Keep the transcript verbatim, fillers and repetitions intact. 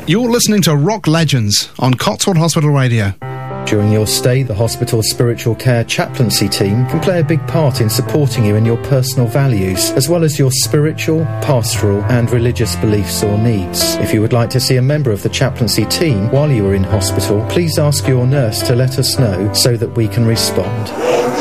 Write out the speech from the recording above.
You're listening to Rock Legends on Cotswold Hospital Radio. During your stay, the hospital's spiritual care chaplaincy team can play a big part in supporting you in your personal values, as well as your spiritual, pastoral and religious beliefs or needs. If you would like to see a member of the chaplaincy team while you are in hospital, please ask your nurse to let us know so that we can respond.